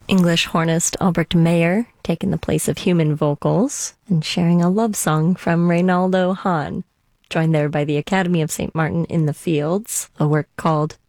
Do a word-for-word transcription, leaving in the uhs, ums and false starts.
English hornist Albrecht Meyer taking the place of human vocals and sharing a love song from Reynaldo Hahn, joined there by the Academy of Saint Martin in the Fields, a work called